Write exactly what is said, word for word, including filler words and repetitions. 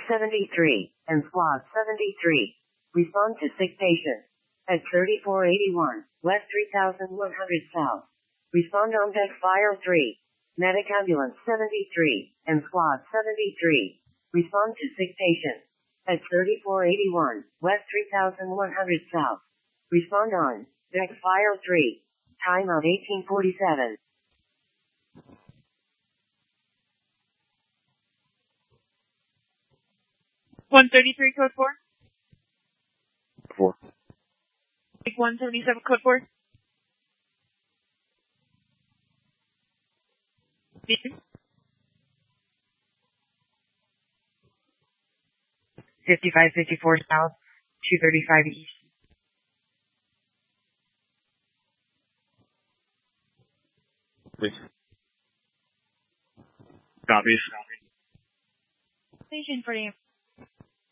seventy-three and Squad seventy-three. Respond to sick patient at thirty-four eighty-one West three thousand one hundred South. Respond on deck Fire three. Medic Ambulance seventy-three and Squad seventy-three. Respond to sick patient at thirty-four eighty-one West three thousand one hundred South. Respond on deck Fire three. Timeout eighteen forty-seven. one thirty-three, code four. Four. one seventy-seven, code four. fifty-five fifty-four South, two thirty-five East. Please. Copies. Station for the